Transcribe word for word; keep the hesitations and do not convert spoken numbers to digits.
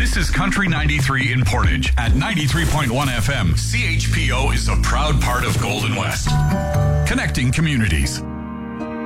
This is Country ninety-three in Portage. At ninety-three point one F M, C H P O is a proud part of Golden West. Connecting communities.